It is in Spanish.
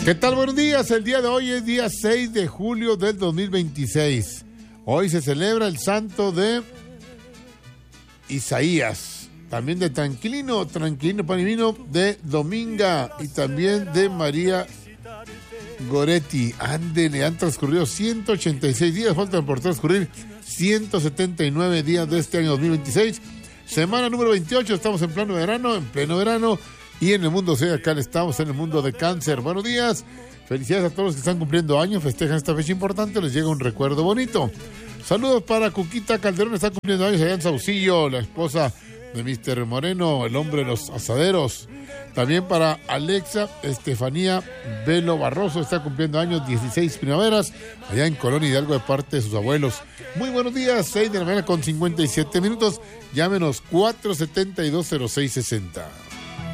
¿Qué tal? Buenos días. El día de hoy es día 6 de julio del 2026. Hoy se celebra el santo de Isaías, también de Tranquilino Panivino, de Dominga y también de María Goretti. Ándele, han transcurrido 186 días, faltan por transcurrir 179 días de este año 2026. Semana número 28, estamos en pleno verano. Y en el mundo zodiacal estamos en el mundo de Cáncer. Buenos días, felicidades a todos los que están cumpliendo años, festejan esta fecha importante, les llega un recuerdo bonito. Saludos para Cuquita Calderón, está cumpliendo años allá en Saucillo, la esposa de Mr. Moreno, el hombre de los asaderos. También para Alexa Estefanía Velo Barroso, está cumpliendo años, 16 primaveras, allá en Colón Hidalgo, de parte de sus abuelos. Muy buenos días, 6 de la mañana con 57 minutos, llámenos 472-0660.